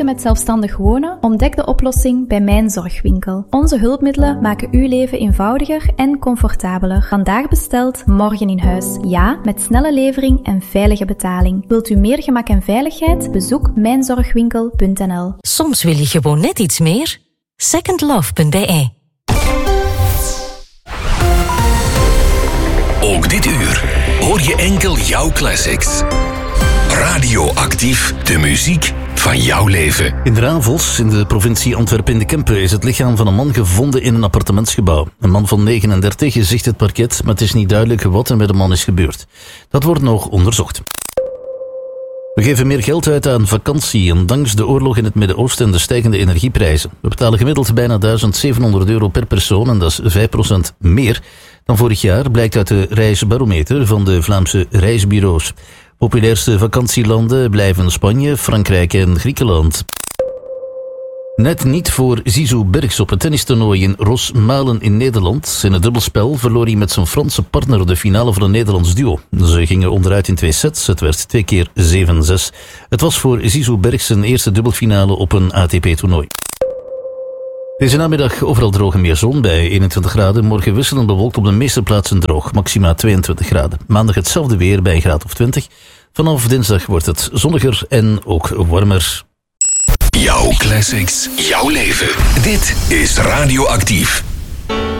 Moeite met zelfstandig wonen? Ontdek de oplossing bij Mijn Zorgwinkel. Onze hulpmiddelen maken uw leven eenvoudiger en comfortabeler. Vandaag besteld, morgen in huis. Ja, met snelle levering en veilige betaling. Wilt u meer gemak en veiligheid? Bezoek mijnzorgwinkel.nl. Soms wil je gewoon net iets meer. Secondlove.be. Ook dit uur hoor je enkel jouw classics. Radioactief, de muziek van jouw leven. In Ravels, in de provincie Antwerpen in de Kempen, is het lichaam van een man gevonden in een appartementsgebouw. Een man van 39 zegt het parket, maar het is niet duidelijk wat er met de man is gebeurd. Dat wordt nog onderzocht. We geven meer geld uit aan vakantie, ondanks de oorlog in het Midden-Oosten en de stijgende energieprijzen. We betalen gemiddeld bijna €1.700 per persoon en dat is 5% meer dan vorig jaar, blijkt uit de reisbarometer van de Vlaamse reisbureaus. Populairste vakantielanden blijven Spanje, Frankrijk en Griekenland. Net niet voor Zizou Bergs op het tennistoernooi in Rosmalen in Nederland. In het dubbelspel verloor hij met zijn Franse partner de finale van een Nederlands duo. Ze gingen onderuit in 2 sets. Het werd 2 keer 7-6. Het was voor Zizou Bergs zijn eerste dubbelfinale op een ATP-toernooi. Deze namiddag overal droog en meer zon bij 21 graden. Morgen wisselend bewolkt op de meeste plaatsen droog. Maxima 22 graden. Maandag hetzelfde weer bij een graad of 20. Vanaf dinsdag wordt het zonniger en ook warmer. Jouw classics, jouw leven. Dit is Radioactief.